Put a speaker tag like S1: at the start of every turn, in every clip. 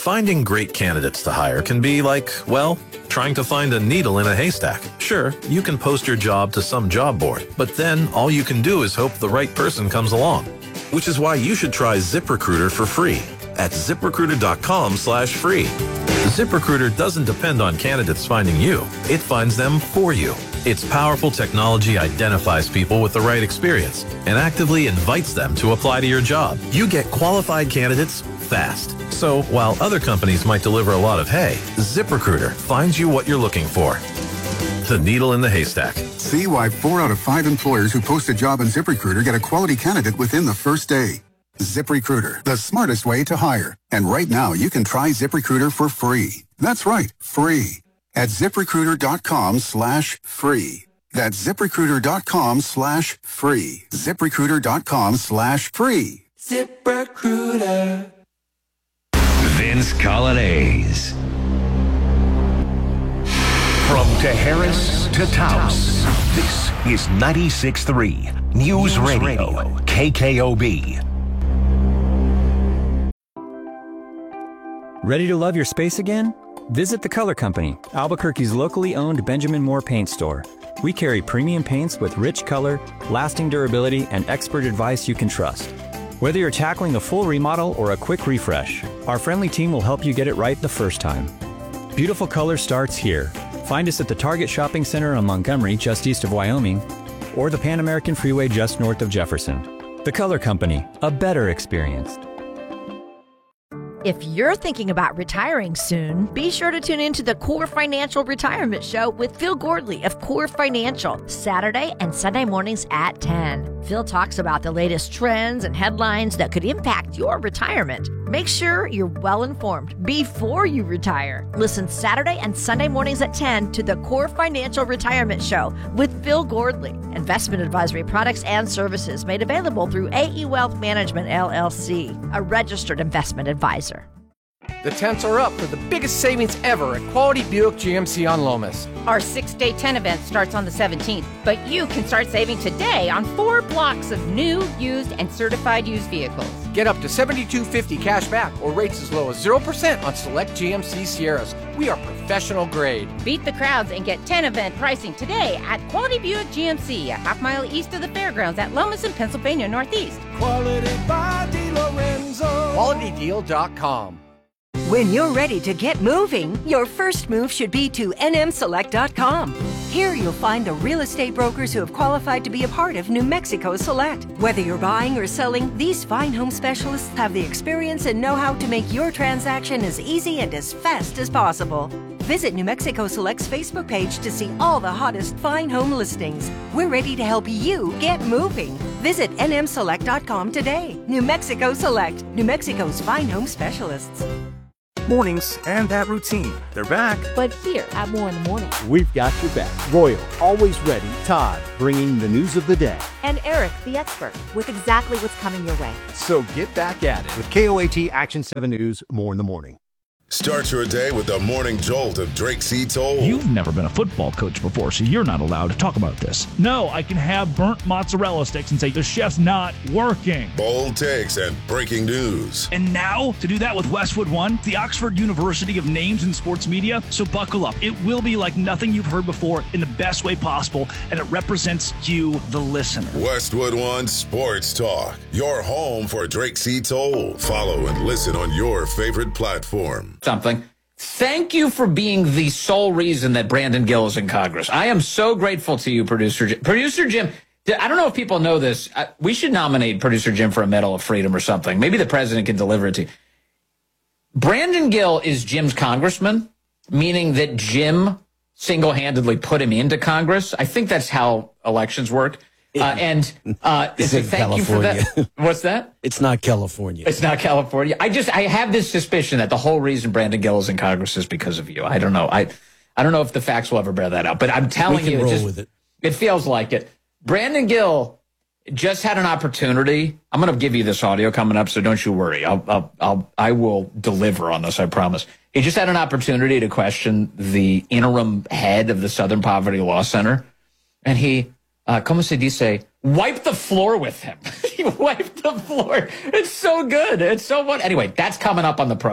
S1: Finding great candidates to hire can be like, well, trying to find a needle in a haystack. Sure, you can post your job to some job board, but then all you can do is hope the right person comes along. Which is why you should try ZipRecruiter for free at ZipRecruiter.com/free. ZipRecruiter doesn't depend on candidates finding you. It finds them for you. Its powerful technology identifies people with the right experience and actively invites them to apply to your job. You get qualified candidates fast. So while other companies might deliver a lot of hay, ZipRecruiter finds you what you're looking for. The needle in the haystack.
S2: See why 4 out of 5 employers who post a job on ZipRecruiter get a quality candidate within the first day. ZipRecruiter, the smartest way to hire. And right now, you can try ZipRecruiter for free. That's right, free. At ZipRecruiter.com/free. That's ZipRecruiter.com/free. ZipRecruiter.com/free.
S3: ZipRecruiter.
S4: Vince Colonnese. From Harris to Taos, this is 96.3 News Radio, KKOB.
S5: Ready to love your space again? Visit The Color Company, Albuquerque's locally owned Benjamin Moore paint store. We carry premium paints with rich color, lasting durability, and expert advice you can trust. Whether you're tackling a full remodel or a quick refresh, our friendly team will help you get it right the first time. Beautiful color starts here. Find us at the Target Shopping Center on Montgomery, just east of Wyoming, or the Pan American Freeway just north of Jefferson. The Color Company, a better experience.
S6: If you're thinking about retiring soon, be sure to tune in to the Core Financial Retirement Show with Phil Gordley of Core Financial, Saturday and Sunday mornings at 10. Phil talks about the latest trends and headlines that could impact your retirement. Make sure you're well informed before you retire. Listen Saturday and Sunday mornings at 10 to the Core Financial Retirement Show with Phil Gordley. Investment advisory products and services made available through AE Wealth Management, LLC, a registered investment advisor.
S7: The tents are up for the biggest savings ever at Quality Buick GMC on Lomas.
S8: Our 6-day tent event starts on the 17th, but you can start saving today on 4 blocks of new, used, and certified used vehicles.
S7: Get up to $72.50 cash back or rates as low as 0% on select GMC Sierras. We are professional grade.
S8: Beat the crowds and get tent event pricing today at Quality Buick GMC, a half-mile east of the fairgrounds at Lomas in Pennsylvania Northeast.
S3: Quality by DeLorenzo.
S7: QualityDeal.com.
S9: When you're ready to get moving, your first move should be to nmselect.com. Here you'll find the real estate brokers who have qualified to be a part of New Mexico Select. Whether you're buying or selling, these fine home specialists have the experience and know-how to make your transaction as easy and as fast as possible. Visit New Mexico Select's Facebook page to see all the hottest fine home listings. We're ready to help you get moving. Visit nmselect.com today. New Mexico Select, New Mexico's fine home specialists.
S10: Mornings and that routine. They're back.
S11: But here at More in the Morning,
S12: we've got your back. Royal, always ready. Todd, bringing the news of the day.
S11: And Eric, the expert, with exactly what's coming your way.
S12: So get back at it with KOAT Action 7 News, More in the Morning.
S13: Start your day with the morning jolt of Drake C. Toll.
S14: You've never been a football coach before, so you're not allowed to talk about this. No, I can have burnt mozzarella sticks and say the chef's not working.
S13: Bold takes and breaking news.
S14: And now, to do that with Westwood One, the Oxford University of names in sports media. So buckle up. It will be like nothing you've heard before in the best way possible, and it represents you, the listener.
S13: Westwood One Sports Talk, your home for Drake C. Toll. Follow and listen on your favorite platform.
S15: Something. Thank you for being the sole reason that Brandon Gill is in Congress. I am so grateful to you, Producer Jim. Producer Jim, I don't know if people know this. We should nominate Producer Jim for a Medal of Freedom or something. Maybe the president can deliver it to you. Brandon Gill is Jim's congressman, meaning that Jim single-handedly put him into Congress. I think that's how elections work.
S16: It's in
S15: thank you for that. What's that?
S16: It's not California.
S15: It's not California. I have this suspicion that the whole reason Brandon Gill is in Congress is because of you. I don't know. I don't know if the facts will ever bear that out, but I'm telling you, it feels like it. Brandon Gill just had an opportunity. I'm going to give you this audio coming up, so don't you worry. I will deliver on this. I promise. He just had an opportunity to question the interim head of the Southern Poverty Law Center, and he. Como se dice, wipe the floor with him. He wiped the floor. It's so good. It's so fun. Anyway, that's coming up on the program.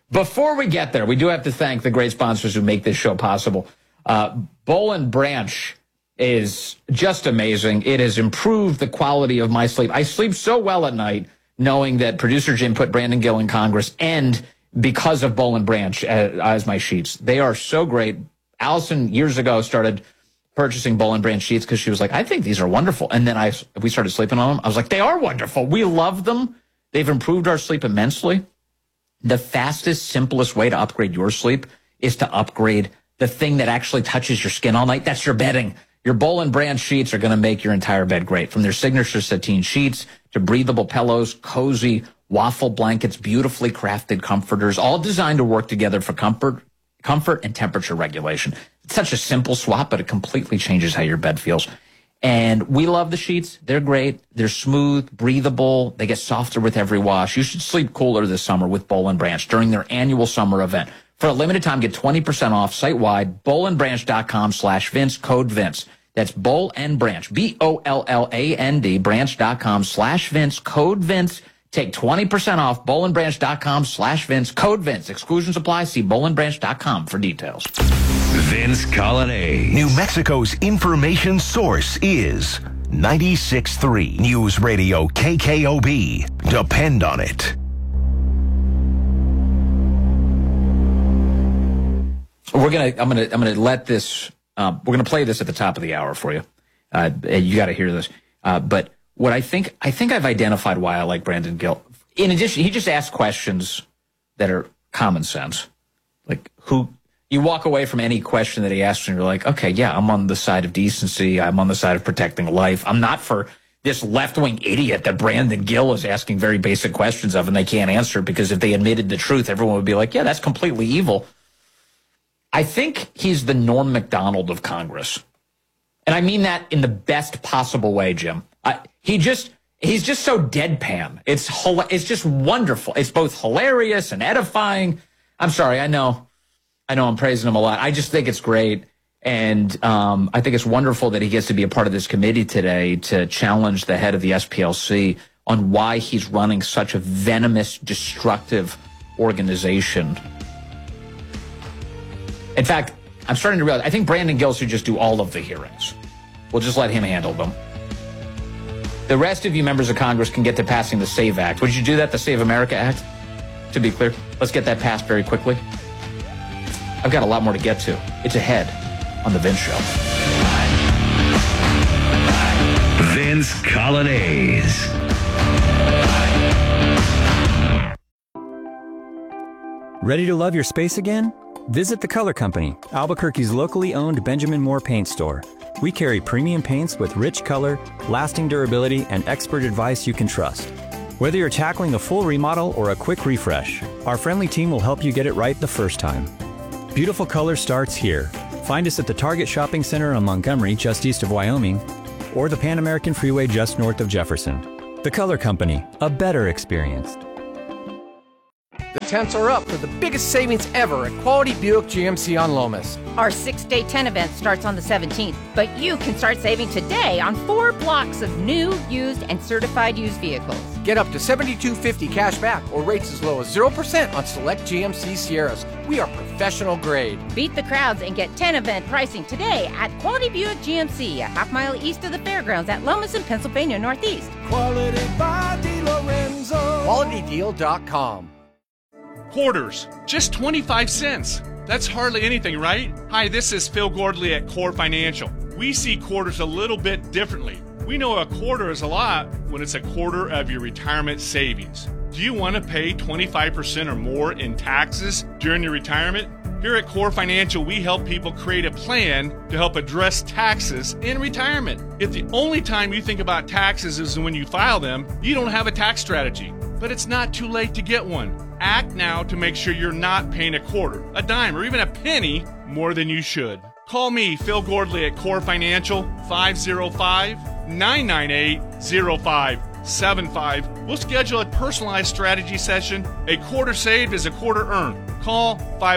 S15: Before we get there, we do have to thank the great sponsors who make this show possible. Boll & Branch is just amazing. It has improved the quality of my sleep. I sleep so well at night knowing that producer Jim put Brandon Gill in Congress, and because of Boll & Branch as my sheets. They are so great. Allison, years ago, started purchasing Boll & Branch sheets because she was like, I think these are wonderful. And then we started sleeping on them. I was like, they are wonderful. We love them. They've improved our sleep immensely. The fastest, simplest way to upgrade your sleep is to upgrade the thing that actually touches your skin all night. That's your bedding. Your Boll & Branch sheets are going to make your entire bed great. From their signature sateen sheets to breathable pillows, cozy waffle blankets, beautifully crafted comforters, all designed to work together for comfort and temperature regulation. It's such a simple swap, but it completely changes how your bed feels. And we love the sheets. They're great. They're smooth, breathable. They get softer with every wash. You should sleep cooler this summer with Boll & Branch during their annual summer event. For a limited time, get 20% off site-wide, bollandbranch.com/Vince, code Vince. That's Boll & Branch, BOLLAND, branch.com/Vince, code Vince. Take 20% off, bollandbranch.com/Vince, code Vince. Exclusions apply. See bollandbranch.com for details.
S4: Vince Colonnade. New Mexico's information source is 96.3 News Radio KKOB. Depend on it.
S15: I'm gonna let this. We're gonna play this at the top of the hour for you. You got to hear this. But what I think I've identified why I like Brandon Gill. In addition, he just asks questions that are common sense. Like you walk away from any question that he asks and you're like, okay, yeah, I'm on the side of decency. I'm on the side of protecting life. I'm not for this left-wing idiot that Brandon Gill is asking very basic questions of and they can't answer, because if they admitted the truth, everyone would be like, yeah, that's completely evil. I think he's the Norm Macdonald of Congress. And I mean that in the best possible way, Jim. He's just so deadpan. It's just wonderful. It's both hilarious and edifying. I'm sorry, I know I'm praising him a lot. I just think it's great. And I think it's wonderful that he gets to be a part of this committee today to challenge the head of the SPLC on why he's running such a venomous, destructive organization. In fact, I'm starting to realize, I think Brandon Gill should just do all of the hearings. We'll just let him handle them. The rest of you members of Congress can get to passing the SAVE Act. Would you do that, the Save America Act? To be clear, let's get that passed very quickly. I've got a lot more to get to. It's ahead on The Vince Show.
S4: Vince Colonnade.
S5: Ready to love your space again? Visit The Color Company, Albuquerque's locally owned Benjamin Moore paint store. We carry premium paints with rich color, lasting durability, and expert advice you can trust. Whether you're tackling a full remodel or a quick refresh, our friendly team will help you get it right the first time. Beautiful color starts here. Find us at the Target Shopping Center on Montgomery, just east of Wyoming, or the Pan American Freeway just north of Jefferson. The Color Company, a better experience.
S7: The tents are up for the biggest savings ever at Quality Buick GMC on Lomas.
S8: Our 6-day tent event starts on the 17th, but you can start saving today on 4 blocks of new, used, and certified used vehicles.
S7: Get up to $72.50 cash back or rates as low as 0% on select GMC Sierras. We are professional grade.
S8: Beat the crowds and get tent event pricing today at Quality Buick GMC, a half-mile east of the fairgrounds at Lomas in Pennsylvania Northeast.
S3: Quality by DiLorenzo.
S7: QualityDeal.com.
S17: Quarters, just 25 cents. That's hardly anything, right? Hi, this is Phil Gordley at Core Financial. We see quarters a little bit differently. We know a quarter is a lot when it's a quarter of your retirement savings. Do you want to pay 25% or more in taxes during your retirement? Here at Core Financial, we help people create a plan to help address taxes in retirement. If the only time you think about taxes is when you file them, you don't have a tax strategy. But it's not too late to get one. Act now to make sure you're not paying a quarter, a dime, or even a penny more than you should. Call me, Phil Gordley, at Core Financial, 505-998-0575. We'll schedule a personalized strategy session. A quarter saved is a quarter earned. Call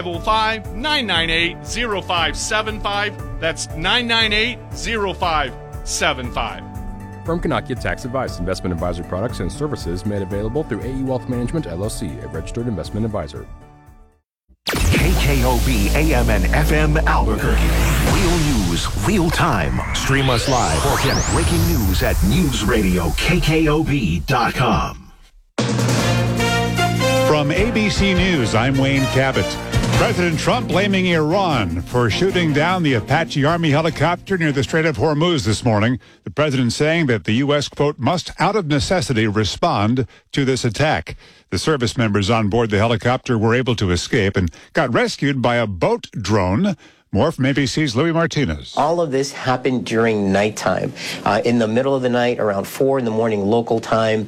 S17: 505-998-0575. That's 998-0575.
S18: Firm cannot get tax advice. Investment advisory products and services made available through AE Wealth Management, LLC, a registered investment advisor.
S4: KKOB AM and FM Albuquerque. Real news, real time. Stream us live or get breaking news at newsradiokkob.com.
S19: From ABC News, I'm Wayne Cabot. President Trump blaming Iran for shooting down the Apache Army helicopter near the Strait of Hormuz this morning. The president saying that the U.S., quote, must out of necessity respond to this attack. The service members on board the helicopter were able to escape and got rescued by a boat drone. More from ABC's Louis Martinez.
S20: All of this happened during nighttime. In the middle of the night, around 4 in the morning local time,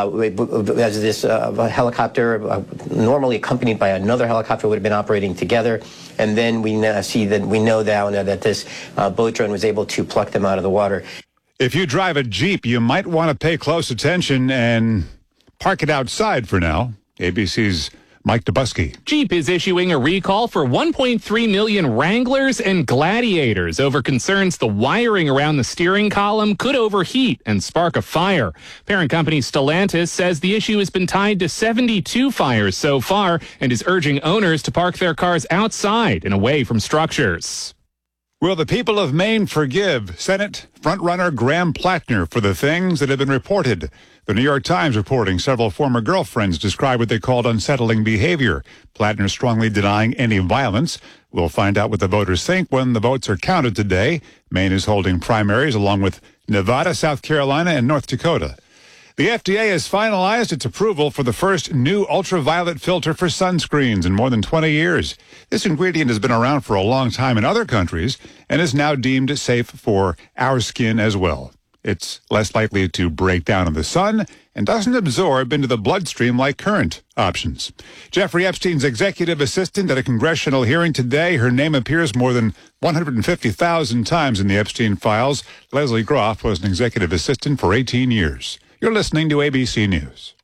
S20: as this helicopter, normally accompanied by another helicopter, would have been operating together. And then we know now that this boat drone was able to pluck them out of the water.
S19: If you drive a Jeep, you might want to pay close attention and park it outside for now. ABC's Mike Dubusky.
S21: Jeep is issuing a recall for 1.3 million Wranglers and Gladiators over concerns the wiring around the steering column could overheat and spark a fire. Parent company Stellantis says the issue has been tied to 72 fires so far and is urging owners to park their cars outside and away from structures.
S19: Will the people of Maine forgive Senate frontrunner Graham Plattner for the things that have been reported? The New York Times reporting several former girlfriends described what they called unsettling behavior. Plattner strongly denying any violence. We'll find out what the voters think when the votes are counted today. Maine is holding primaries along with Nevada, South Carolina, and North Dakota. The FDA has finalized its approval for the first new ultraviolet filter for sunscreens in more than 20 years. This ingredient has been around for a long time in other countries and is now deemed safe for our skin as well. It's less likely to break down in the sun and doesn't absorb into the bloodstream like current options. Jeffrey Epstein's executive assistant at a congressional hearing today. Her name appears more than 150,000 times in the Epstein files. Leslie Groff was an executive assistant for 18 years. You're listening to ABC News.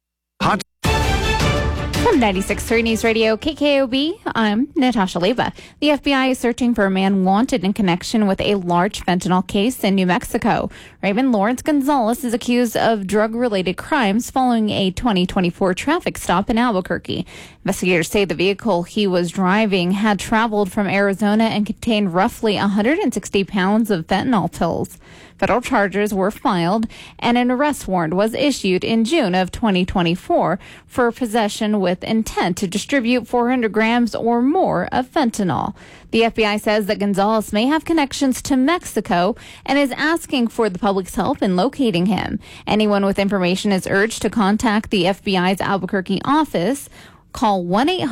S22: From 96.3 News Radio KKOB, I'm Natasha Leva. The FBI is searching for a man wanted in connection with a large fentanyl case in New Mexico. Raymond Lawrence Gonzalez is accused of drug-related crimes following a 2024 traffic stop in Albuquerque. Investigators say the vehicle he was driving had traveled from Arizona and contained roughly 160 pounds of fentanyl pills. Federal charges were filed and an arrest warrant was issued in June of 2024 for possession with intent to distribute 400 grams or more of fentanyl. The FBI says that Gonzalez may have connections to Mexico and is asking for the public's help in locating him. Anyone with information is urged to contact the FBI's Albuquerque office, call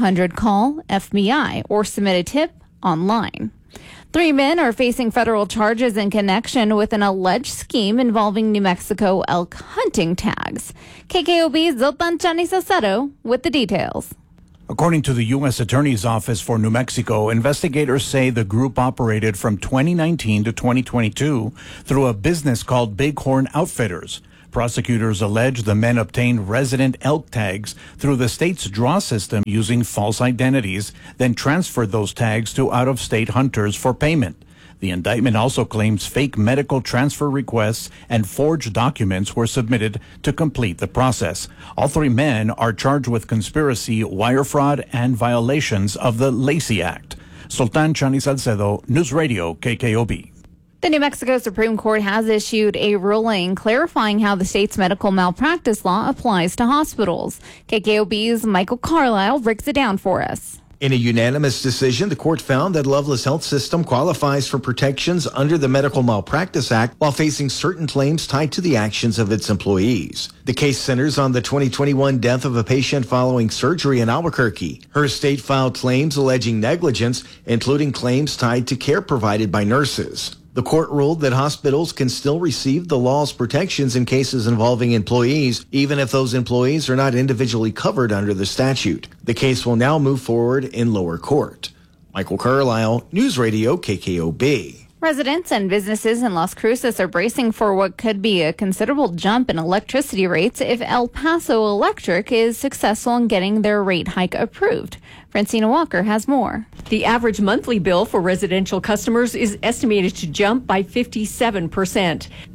S22: 1-800-CALL-FBI, or submit a tip online. 3 men are facing federal charges in connection with an alleged scheme involving New Mexico elk hunting tags. KKOB's Zoltan Chani with the details.
S23: According to the U.S. Attorney's Office for New Mexico, investigators say the group operated from 2019 to 2022 through a business called Bighorn Outfitters. Prosecutors allege the men obtained resident elk tags through the state's draw system using false identities, then transferred those tags to out-of-state hunters for payment. The indictment also claims fake medical transfer requests and forged documents were submitted to complete the process. All 3 men are charged with conspiracy, wire fraud, and violations of the Lacey Act. Sultan Chani Salcedo, News Radio, KKOB.
S22: The New Mexico Supreme Court has issued a ruling clarifying how the state's medical malpractice law applies to hospitals. KKOB's Michael Carlisle breaks it down for us.
S24: In a unanimous decision, the court found that Loveless Health System qualifies for protections under the Medical Malpractice Act while facing certain claims tied to the actions of its employees. The case centers on the 2021 death of a patient following surgery in Albuquerque. Her estate filed claims alleging negligence, including claims tied to care provided by nurses. The court ruled that hospitals can still receive the law's protections in cases involving employees, even if those employees are not individually covered under the statute. The case will now move forward in lower court. Michael Carlisle, News Radio KKOB.
S22: Residents and businesses in Las Cruces are bracing for what could be a considerable jump in electricity rates if El Paso Electric is successful in getting their rate hike approved. Francina Walker has more.
S25: The average monthly bill for residential customers is estimated to jump by 57%.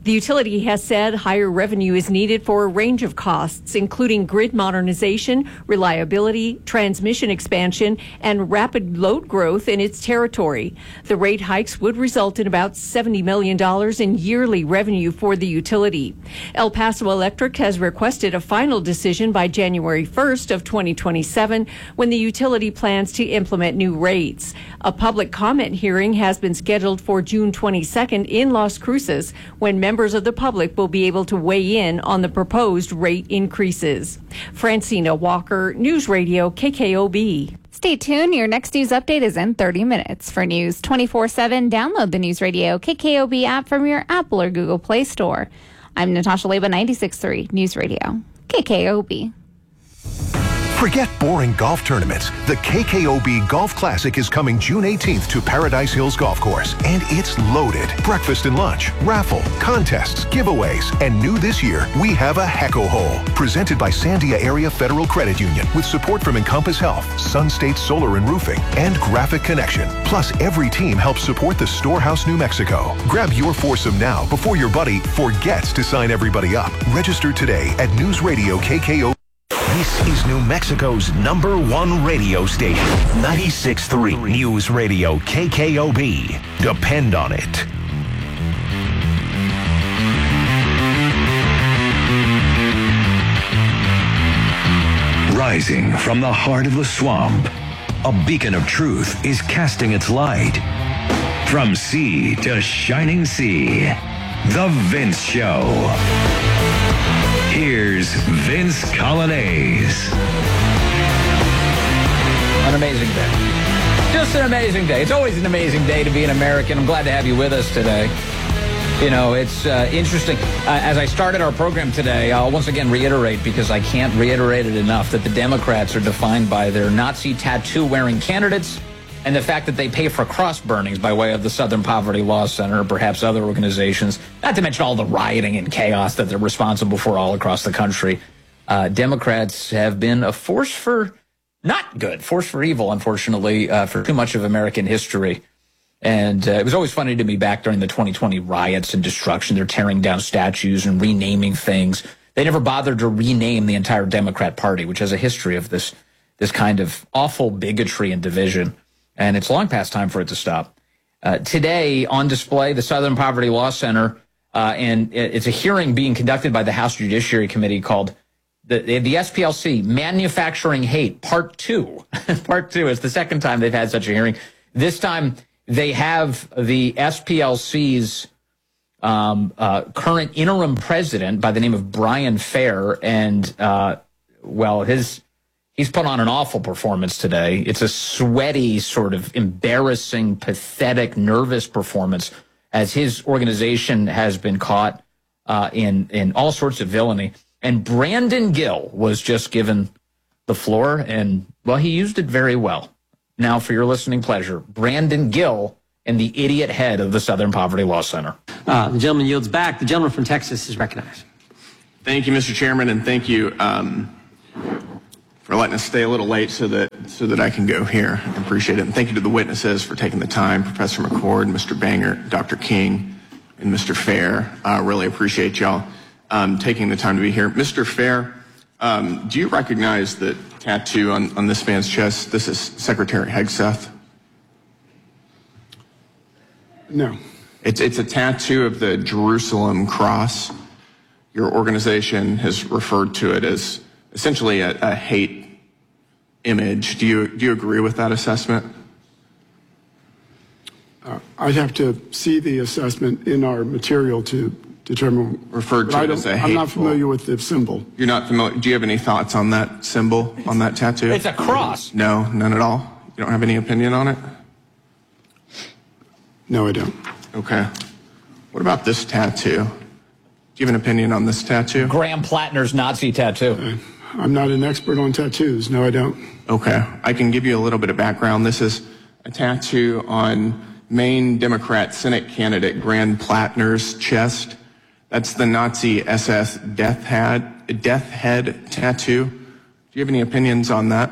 S1: The utility has said higher revenue is needed for a range of costs, including grid modernization, reliability, transmission expansion, and rapid load growth in its territory. The rate hikes would result in about $70 million in yearly revenue for the utility. El Paso Electric has requested a final decision by January 1st of 2027 when the utility plans to implement new rates. A public comment hearing has been scheduled for June 22nd in Las Cruces, when members of the public will be able to weigh in on the proposed rate increases. Francina Walker, News Radio KKOB.
S22: Stay tuned. Your next news update is in 30 minutes. For News 24/7, download the News Radio KKOB app from your Apple or Google Play Store. I'm Natasha Leba, 96.3 News Radio KKOB.
S4: Forget boring golf tournaments. The KKOB Golf Classic is coming June 18th to Paradise Hills Golf Course, and it's loaded. Breakfast and lunch, raffle, contests, giveaways, and new this year, we have a Hecko Hole. Presented by Sandia Area Federal Credit Union with support from Encompass Health, Sun State Solar and Roofing, and Graphic Connection. Plus, every team helps support the Storehouse New Mexico. Grab your foursome now before your buddy forgets to sign everybody up. Register today at News Radio KKOB. This is New Mexico's #1 radio station, 96.3 News Radio KKOB. Depend on it.
S2: Rising from the heart of the swamp, a beacon of truth is casting its light. From sea to shining sea, The Vince Show. Here's Vince Colonnese.
S15: An amazing day. Just an amazing day. It's always an amazing day to be an American. I'm glad to have you with us today. You know, it's interesting. As I started our program today, I'll once again reiterate, because I can't reiterate it enough, that the Democrats are defined by their Nazi tattoo-wearing candidates and the fact that they pay for cross burnings by way of the Southern Poverty Law Center, or perhaps other organizations, not to mention all the rioting and chaos that they're responsible for all across the country. Democrats have been a force for not good, force for evil, unfortunately, for too much of American history. And it was always funny to me back during the 2020 riots and destruction. They're tearing down statues and renaming things. They never bothered to rename the entire Democrat Party, which has a history of this kind of awful bigotry and division. And it's long past time for it to stop. Today, on display, the Southern Poverty Law Center, and it's a hearing being conducted by the House Judiciary Committee called the SPLC, Manufacturing Hate, Part 2. Part 2 is the second time they've had such a hearing. This time, they have the SPLC's current interim president by the name of Brian Fair, and, he's put on an awful performance today. It's a sweaty, sort of embarrassing, pathetic, nervous performance as his organization has been caught in all sorts of villainy. And Brandon Gill was just given the floor, and, well, he used it very well. Now, for your listening pleasure, Brandon Gill and the idiot head of the Southern Poverty Law Center.
S6: The gentleman yields back. The gentleman from Texas is recognized.
S9: Thank you, Mr. Chairman, and thank you for letting us stay a little late so that I can go here. I appreciate it. And thank you to the witnesses for taking the time, Professor McCord, Mr. Banger, Dr. King, and Mr. Fair. I really appreciate y'all taking the time to be here. Mr. Fair, do you recognize the tattoo on this man's chest? This is Secretary Hegseth.
S25: No.
S9: It's a tattoo of the Jerusalem cross. Your organization has referred to it as essentially a hate image. Do you agree with that assessment?
S25: I'd have to see the assessment in our material to determine.
S9: Referred to it as a hateful.
S25: I'm not familiar with the symbol.
S9: You're not familiar. Do you have any thoughts on that symbol, on that tattoo?
S15: It's a cross.
S9: No, none at all. You don't have any opinion on it?
S25: No, I don't.
S9: Okay. What about this tattoo? Do you have an opinion on this tattoo?
S15: Graham Plattner's Nazi tattoo.
S25: I'm not an expert on tattoos. No, I don't.
S9: Okay. I can give you a little bit of background. This is a tattoo on Maine Democrat Senate candidate Graham Plattner's chest. That's the Nazi SS death head tattoo. Do you have any opinions on that?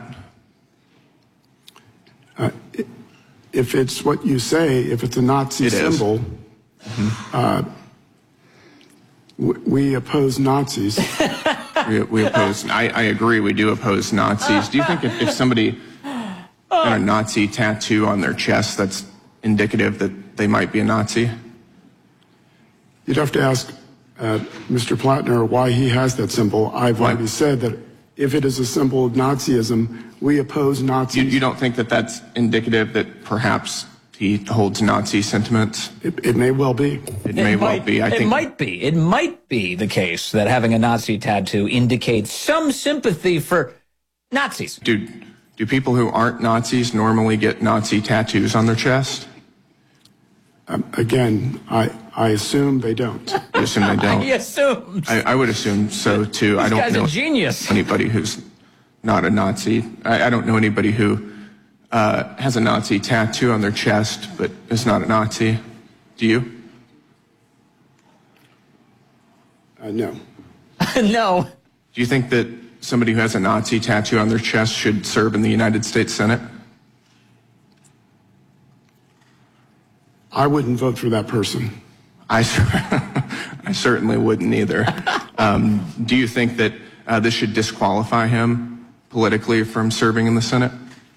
S25: If it's what you say, if it's a Nazi symbol, We oppose Nazis.
S9: we oppose. I agree. We do oppose Nazis. Do you think if somebody got a Nazi tattoo on their chest, that's indicative that they might be a Nazi?
S25: You'd have to ask Mr. Plattner why he has that symbol. I've already said that if it is a symbol of Nazism, we oppose Nazis.
S9: You don't think that that's indicative that perhaps he holds Nazi sentiments?
S25: It may well be.
S9: It may well be.
S15: It might be the case that having a Nazi tattoo indicates some sympathy for Nazis.
S9: Do people who aren't Nazis normally get Nazi tattoos on their chest?
S25: Again, I assume they don't.
S9: You assume they don't?
S15: I assume.
S9: I would assume so, too. I don't know
S15: a genius.
S9: Anybody who's not a Nazi. I don't know anybody who has a Nazi tattoo on their chest but is not a Nazi. Do you?
S25: No.
S15: No.
S9: Do you think that somebody who has a Nazi tattoo on their chest should serve in the United States Senate?
S25: I wouldn't vote for that person.
S9: I certainly wouldn't either. Do you think that this should disqualify him politically from serving in the Senate?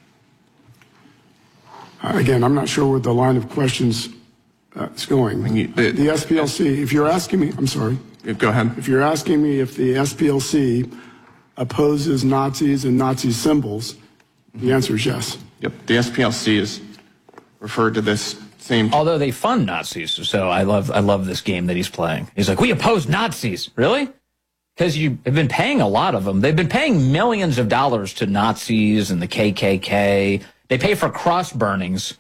S25: Again, I'm not sure where the line of questions is going. The SPLC, if you're asking me, I'm sorry.
S9: Go ahead.
S25: If you're asking me if the SPLC opposes Nazis and Nazi symbols, the answer is yes.
S9: Yep. The SPLC is referred to this same.
S15: Although they fund Nazis, so I love this game that he's playing. He's like, we oppose Nazis. Really? Because you have been paying a lot of them. They've been paying millions of dollars to Nazis and the KKK. They pay for cross burnings.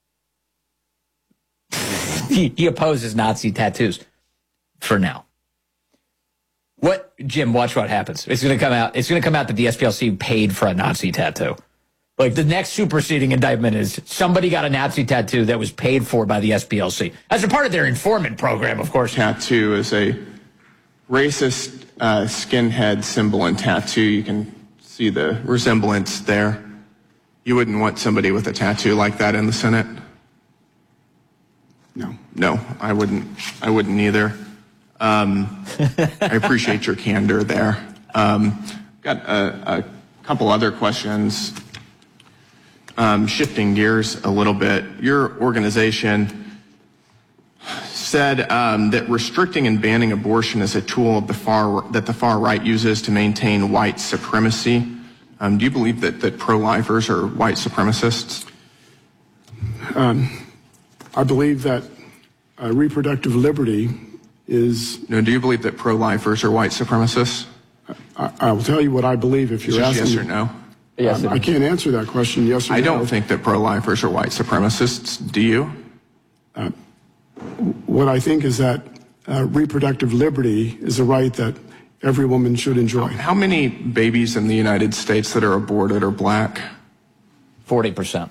S15: He opposes Nazi tattoos for now. What, Jim, watch what happens. It's going to come out. It's going to come out that the SPLC paid for a Nazi tattoo. Like the next superseding indictment is somebody got a Nazi tattoo that was paid for by the SPLC. As a part of their informant program, of course.
S9: Tattoo is a racist skinhead symbol and tattoo. You can see the resemblance there. You wouldn't want somebody with a tattoo like that in the Senate? No, I wouldn't either. I appreciate your candor there. Got a couple other questions. Shifting gears a little bit, your organization said that restricting and banning abortion is a tool of that the far right uses to maintain white supremacy. Do you believe that pro-lifers are white supremacists?
S25: I believe that reproductive liberty is...
S9: No, do you believe that pro-lifers are white supremacists?
S25: I will tell you what I believe if you're asking.
S9: Yes or no?
S25: Yes, I can't answer that question, yes or no.
S9: I don't think that pro-lifers are white supremacists. Do you?
S25: What I think is that reproductive liberty is a right that every woman should enjoy.
S9: How many babies in the United States that are aborted are black?
S15: 40%.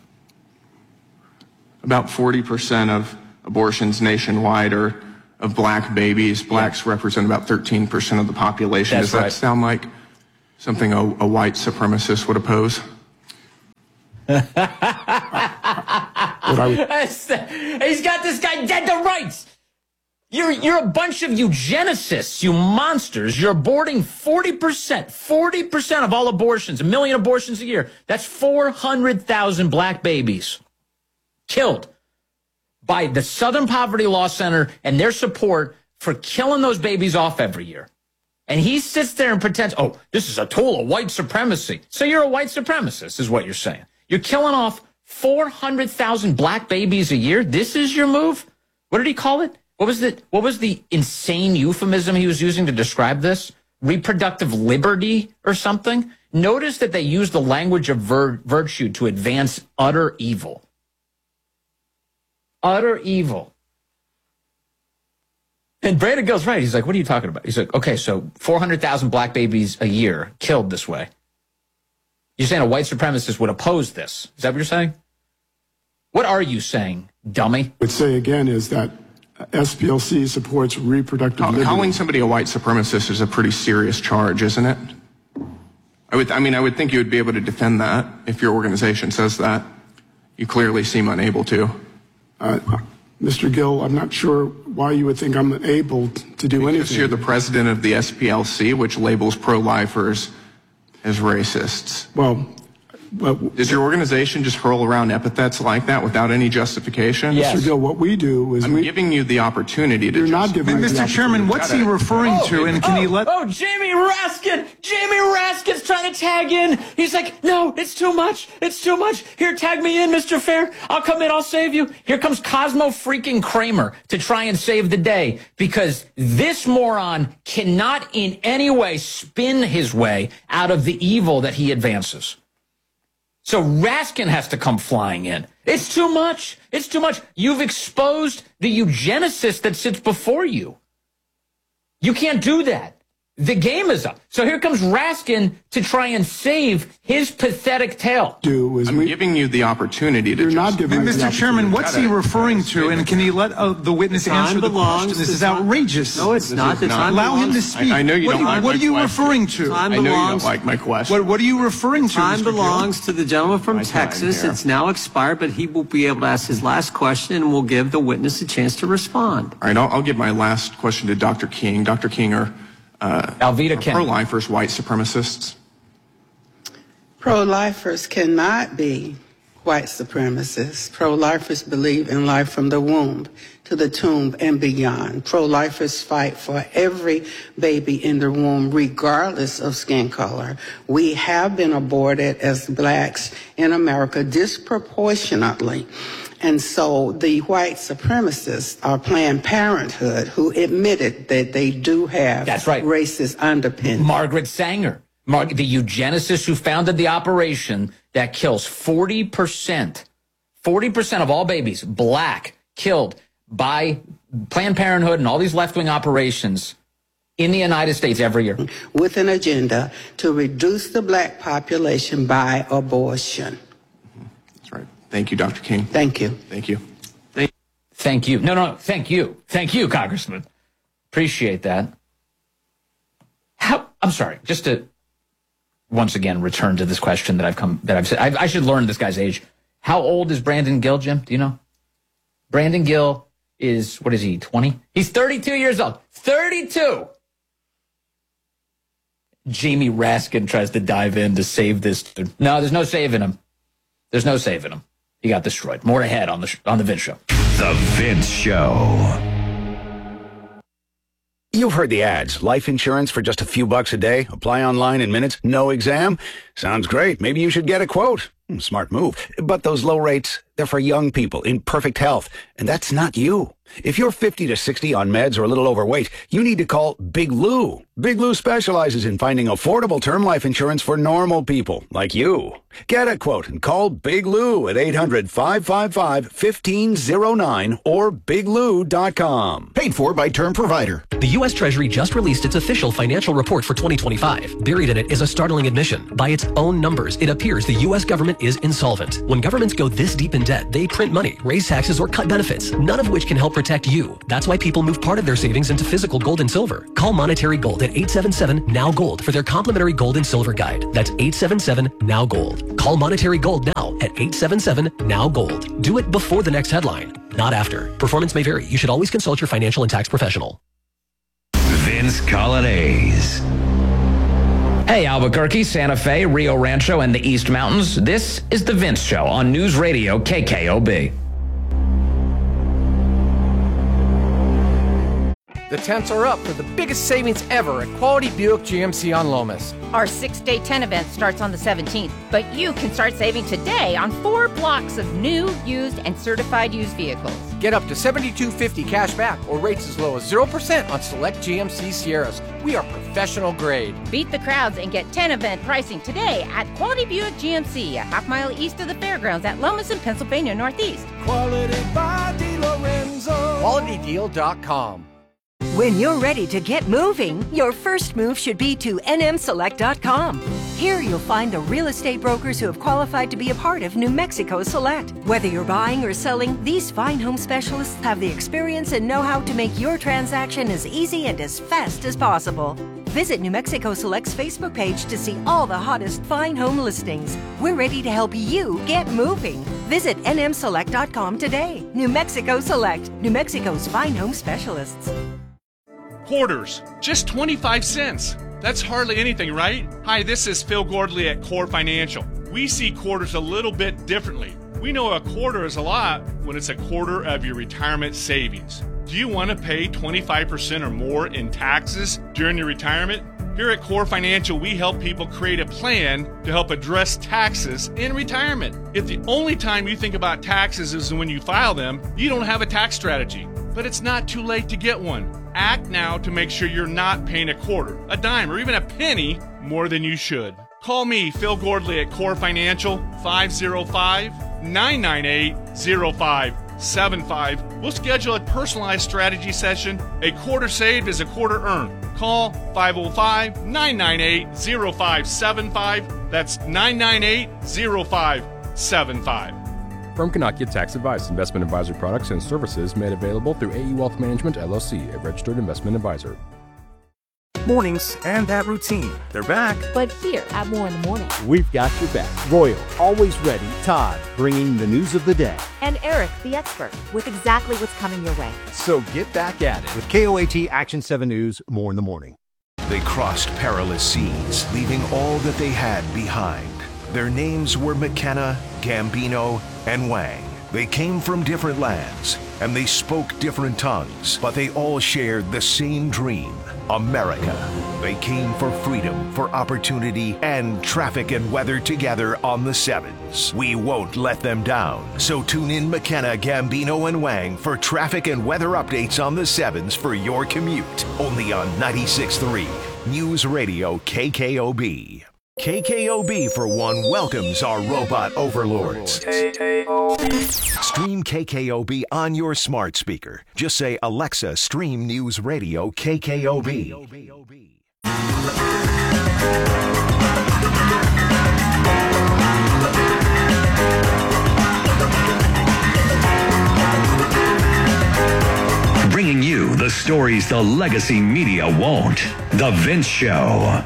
S9: About 40% of abortions nationwide are of black babies. Blacks represent about 13% of the population.
S15: That's
S9: Does that
S15: right.
S9: sound like something a white supremacist would oppose?
S15: He's got this guy dead to rights. You're a bunch of eugenicists, you monsters. You're aborting 40% of all abortions, 1 million abortions a year. That's 400,000 black babies killed by the Southern Poverty Law Center and their support for killing those babies off every year. And he sits there and pretends, oh, this is a tool of white supremacy. So you're a white supremacist, is what you're saying. You're killing off 400,000 black babies a year. This is your move? What did he call it? What was the insane euphemism he was using to describe this? Reproductive liberty or something? Notice that they use the language of virtue to advance utter evil. Utter evil. And Brandon Gill's right. He's like, what are you talking about? He's like, okay, so 400,000 black babies a year killed this way. You're saying a white supremacist would oppose this. Is that what you're saying? What are you saying, dummy?
S25: What I would say again is that SPLC supports reproductive liberty.
S9: Calling somebody a white supremacist is a pretty serious charge, isn't it? I would think you would be able to defend that if your organization says that. You clearly seem unable to.
S25: Mr. Gill, I'm not sure why you would think I'm able to do anything.
S9: Because you're the president of the SPLC, which labels pro-lifers as racists.
S25: Well,
S9: does your organization just hurl around epithets like that without any justification?
S25: Yes. Mr. Gill, what we do is
S9: I'm giving you the opportunity to.
S25: You're not giving me the
S10: Mr. Chairman, what's he referring to? And can he let?
S15: Oh, Jamie Raskin! Jamie Raskin's trying to tag in. He's like, no, it's too much. It's too much. Here, tag me in, Mr. Fair. I'll come in. I'll save you. Here comes Cosmo freaking Kramer to try and save the day because this moron cannot in any way spin his way out of the evil that he advances. So Raskin has to come flying in. It's too much. It's too much. You've exposed the eugenicist that sits before you. You can't do that. The game is up. So here comes Raskin to try and save his pathetic tale.
S9: I'm giving you the opportunity to.
S25: You're not giving me the
S10: Mr. Chairman, what's he referring to? And can he let the witness answer the question? This is outrageous.
S6: No, it's not. The time
S10: Allow him to
S6: belongs-
S10: speak.
S9: I know you don't like
S10: What
S9: my
S10: are you
S9: question.
S10: referring to?
S6: Time
S9: I know you
S6: belongs-
S9: don't like my question.
S10: What are you referring to?
S6: Time
S10: Mr.
S6: belongs to the gentleman from
S9: My time
S6: Texas.
S9: here.
S6: It's now expired, but he will be able to ask his last question, and we'll give the witness a chance to respond.
S9: All right, I'll give my last question to Dr. King. Dr. King, are
S15: Alveda King.
S9: pro-lifers white supremacists?
S11: Pro-lifers cannot be white supremacists. Pro-lifers believe in life from the womb to the tomb and beyond. Pro-lifers fight for every baby in the womb, regardless of skin color. We have been aborted as blacks in America disproportionately. And so the white supremacists are Planned Parenthood, who admitted that they do have racist underpinnings.
S15: Margaret Sanger, the eugenicist who founded the operation that kills 40% of all babies, black, killed by Planned Parenthood and all these left-wing operations in the United States every year.
S11: With an agenda to reduce the black population by abortion.
S9: Thank you, Dr. King.
S11: Thank you.
S9: Thank you.
S15: Thank you. No, thank you. Thank you, Congressman. Appreciate that. I'm sorry, just to once again return to this question that I've said. I should learn this guy's age. How old is Brandon Gill, Jim? Do you know? Brandon Gill is, what is he, 20? He's 32 years old. 32! Jamie Raskin tries to dive in to save this dude. No, there's no saving him. There's no saving him. He got destroyed. More ahead on the Vince Show.
S2: The Vince Show.
S12: You've heard the ads. Life insurance for just a few bucks a day. Apply online in minutes. No exam. Sounds great. Maybe you should get a quote. Smart move. But those low rates, they're for young people in perfect health. And that's not you. If you're 50 to 60 on meds or a little overweight, you need to call Big Lou. Big Lou specializes in finding affordable term life insurance for normal people like you. Get a quote and call Big Lou at 800-555-1509 or biglou.com.
S13: Paid for by Term Provider. The U.S. Treasury just released its official financial report for 2025. Buried in it is a startling admission. By its own numbers, it appears the U.S. government is insolvent. When governments go this deep in debt, they print money, raise taxes, or cut benefits, none of which can help protect you. That's why people move part of their savings into physical gold and silver. Call Monetary Gold at 877-NOW-GOLD for their complimentary gold and silver guide. That's 877-NOW-GOLD. Call Monetary Gold now at 877-NOW-GOLD. Do it before the next headline, not after. Performance may vary. You should always consult your financial and tax professional.
S2: Vince Coglianese.
S15: Hey, Albuquerque, Santa Fe, Rio Rancho, and the East Mountains. This is The Vince Show on News Radio KKOB.
S7: The tents are up for the biggest savings ever at Quality Buick GMC on Lomas.
S8: Our 6-day tent event starts on the 17th, but you can start saving today on 4 blocks of new, used, and certified used vehicles.
S7: Get up to $72.50 cash back or rates as low as 0% on select GMC Sierras. We are professional grade.
S8: Beat the crowds and get tent event pricing today at Quality Buick GMC, a half-mile east of the fairgrounds at Lomas in Pennsylvania Northeast.
S3: Quality by DiLorenzo.
S7: QualityDeal.com.
S14: When you're ready to get moving, your first move should be to nmselect.com. Here you'll find the real estate brokers who have qualified to be a part of New Mexico Select. Whether you're buying or selling, these fine home specialists have the experience and know-how to make your transaction as easy and as fast as possible. Visit New Mexico Select's Facebook page to see all the hottest fine home listings. We're ready to help you get moving. Visit nmselect.com today. New Mexico Select, New Mexico's fine home specialists.
S5: Quarters, just 25 cents. That's hardly anything, right? Hi, this is Phil Gordley at Core Financial. We see quarters a little bit differently. We know a quarter is a lot when it's a quarter of your retirement savings. Do you want to pay 25% or more in taxes during your retirement? Here at Core Financial, we help people create a plan to help address taxes in retirement. If the only time you think about taxes is when you file them, you don't have a tax strategy. But it's not too late to get one. Act now to make sure you're not paying a quarter, a dime, or even a penny more than you should. Call me, Phil Gordley, at Core Financial, 505-998-0575. We'll schedule a personalized strategy session. A quarter saved is a quarter earned. Call 505-998-0575. That's 998-0575.
S16: Firm cannot get tax advice. Investment advisory products and services made available through AE Wealth Management, LLC, a registered investment advisor.
S17: Mornings and that routine. They're back.
S18: But here at More in the Morning,
S20: we've got your back. Royal, always ready. Todd, bringing the news of the day.
S18: And Eric, the expert, with exactly what's coming your way.
S20: So get back at it with KOAT Action 7 News, More in the Morning.
S4: They crossed perilous seas, leaving all that they had behind. Their names were McKenna, Gambino, and Wang. They came from different lands, and they spoke different tongues, but they all shared the same dream, America. They came for freedom, for opportunity, and traffic and weather together on the Sevens. We won't let them down. So tune in McKenna, Gambino, and Wang for traffic and weather updates on the Sevens for your commute. Only on 96.3 News Radio KKOB. KKOB, for one, welcomes our robot overlords. Stream KKOB on your smart speaker. Just say, Alexa, stream News Radio KKOB.
S2: Bringing you the stories the legacy media won't. The Vince Show.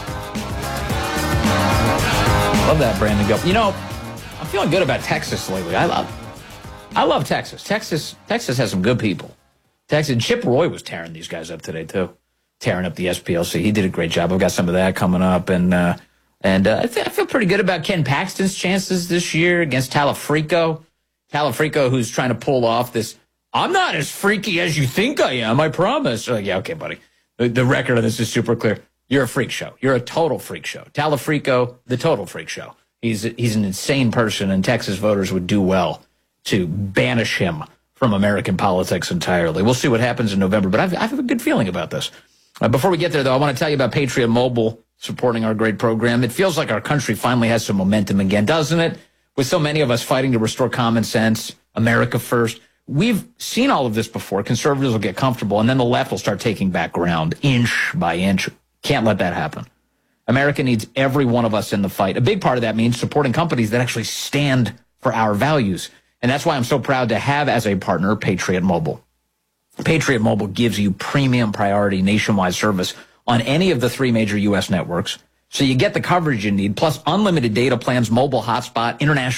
S15: Love that, Brandon Gill. You know, I'm feeling good about Texas lately. I love Texas. Texas has some good people. Chip Roy was tearing these guys up today too, tearing up the SPLC. He did a great job. I've got some of that coming up, and I feel pretty good about Ken Paxton's chances this year against Talafrico. Talafrico, who's trying to pull off this. I'm not as freaky as you think I am. I promise. Like, yeah, okay, buddy. The record of this is super clear. You're a freak show. You're a total freak show. Talafrico, the total freak show. He's an insane person, and Texas voters would do well to banish him from American politics entirely. We'll see what happens in November, but I have a good feeling about this. Before we get there, though, I want to tell you about Patriot Mobile supporting our great program. It feels like our country finally has some momentum again, doesn't it? With so many of us fighting to restore common sense, America first. We've seen all of this before. Conservatives will get comfortable, and then the left will start taking back ground inch by inch. Can't let that happen. America needs every one of us in the fight. A big part of that means supporting companies that actually stand for our values. And that's why I'm so proud to have as a partner Patriot Mobile. Patriot Mobile gives you premium priority nationwide service on any of the 3 major U.S. networks. So you get the coverage you need, plus unlimited data plans, mobile hotspot, international